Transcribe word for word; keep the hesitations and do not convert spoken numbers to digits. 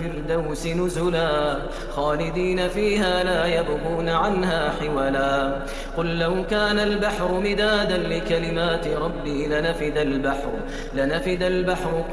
الفردوس نزلا خالدين فيها لا يبغون عنها حولا قل لو كان البحر مدادا لكلمات ربي لنفد البحر لنفد البحر